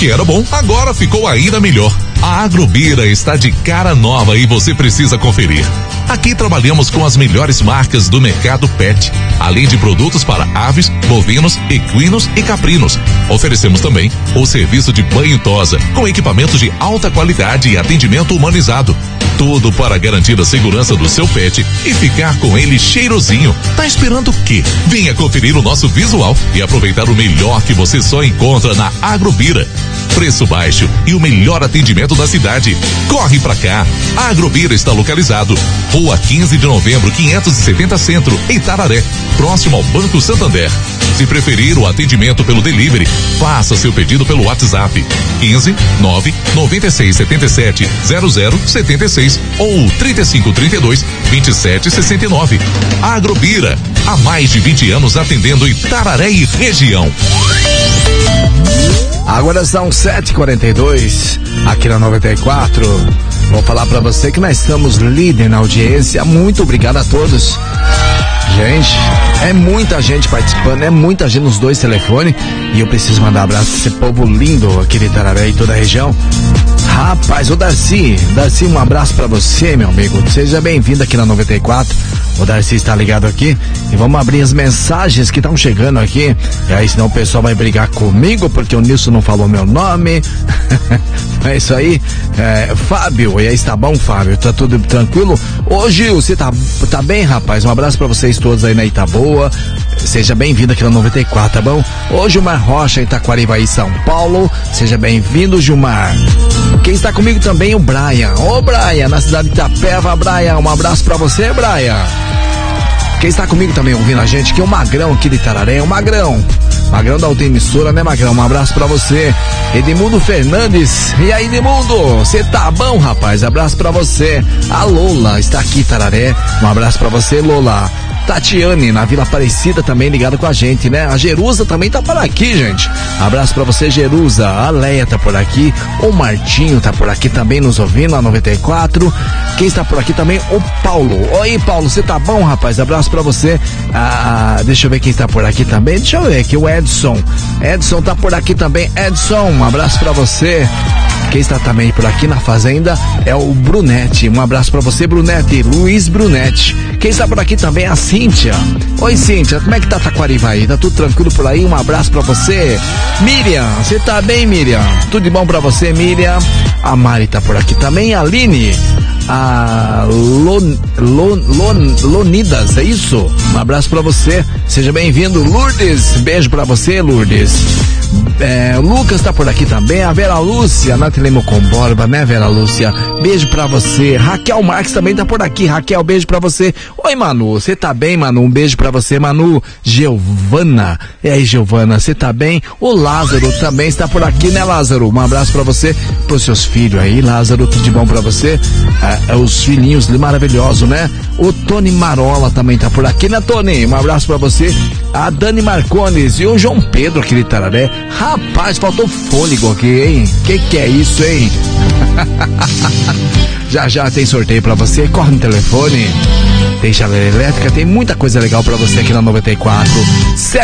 que era bom, agora ficou ainda melhor. A Agrobira está de cara nova e você precisa conferir. Aqui trabalhamos com as melhores marcas do mercado pet, além de produtos para aves, bovinos, equinos e caprinos. Oferecemos também o serviço de banho e tosa, com equipamentos de alta qualidade e atendimento humanizado. Tudo para garantir a segurança do seu pet e ficar com ele cheirosinho. Tá esperando o quê? Venha conferir o nosso visual e aproveitar o melhor que você só encontra na Agrobira. Preço baixo e o melhor atendimento da cidade. Corre pra cá. A Agrobira está localizado Rua 15 de Novembro, 570 Centro, em Itararé, próximo ao Banco Santander. Se preferir o atendimento pelo delivery, faça seu pedido pelo WhatsApp 15 9 96 77 00 76 ou 35 32 27 69. Agrobira, há mais de 20 anos atendendo Itararé e região. Agora são 7h42 aqui na 94. Vou falar pra você que nós estamos líder na audiência. Muito obrigado a todos. Gente, é muita gente participando, é muita gente nos dois telefones. E eu preciso mandar um abraço pra esse povo lindo aqui de Itararé e toda a região. Rapaz, o Darcy, um abraço pra você, meu amigo. Seja bem-vindo aqui na 94. O Darcy está ligado aqui e vamos abrir as mensagens que estão chegando aqui. E aí, senão o pessoal vai brigar comigo porque o Nilson não falou meu nome. É isso aí. Fábio, e aí, está bom, Fábio? Tá tudo tranquilo? Hoje você tá bem, rapaz? Um abraço pra vocês todos aí na Itaboa. Seja bem-vindo aqui na 94, tá bom? Ô, Gilmar Rocha, Itaquarivaí, São Paulo. Seja bem-vindo, Gilmar. Quem está comigo também é o Brian. Ô, Brian, na cidade de Itapeva, Brian. Um abraço pra você, Brian. Quem está comigo também ouvindo a gente, que é o Magrão aqui de Itararé, o Magrão da outra emissora, né, Magrão? Um abraço pra você. Edmundo Fernandes. E aí, Edmundo? Você tá bom, rapaz? Abraço pra você. A Lola está aqui, Itararé. Um abraço pra você, Lola. Tatiane, na Vila Aparecida, também ligada com a gente, né? A Jerusa também tá por aqui, gente. Abraço pra você, Jerusa. A Leia tá por aqui. O Martinho tá por aqui também nos ouvindo, a 94. Quem está por aqui também? O Paulo. Oi, Paulo, você tá bom, rapaz? Abraço pra você. Deixa eu ver quem tá por aqui também. Deixa eu ver aqui, o Edson. Edson tá por aqui também. Edson, um abraço pra você. Quem está também por aqui na fazenda é o Brunetti. Um abraço pra você, Brunetti. Luiz Brunetti. Quem está por aqui também é a Cíntia. Oi, Cíntia, como é que tá Taquarivaí? Tá tudo tranquilo por aí? Um abraço pra você. Miriam, você tá bem, Miriam? Tudo de bom pra você, Miriam? A Mari tá por aqui também. A Aline. A Lonidas, é isso? Um abraço pra você. Seja bem-vindo, Lourdes. Beijo pra você, Lourdes. Lucas tá por aqui também. A Vera Lúcia, Nathalie Mocomborba, né, Vera Lúcia? Beijo pra você. Raquel Marques também tá por aqui. Raquel, beijo pra você. Oi, Manu, você tá bem, Manu? Um beijo pra você, Manu. Giovana, e aí, Giovana, você tá bem? O Lázaro também está por aqui, né, Lázaro? Um abraço pra você, pros seus filhos aí, Lázaro, tudo de bom pra você. Os filhinhos maravilhosos, né? O Tony Marola também tá por aqui, né, Tony? Um abraço pra você. A Dani Marcones e o João Pedro aqui de Itararé. Rapaz, faltou fôlego aqui, hein? Que é isso, hein? Já tem sorteio pra você. Corre no telefone. Tem chaleira elétrica, tem muita coisa legal pra você aqui na 94.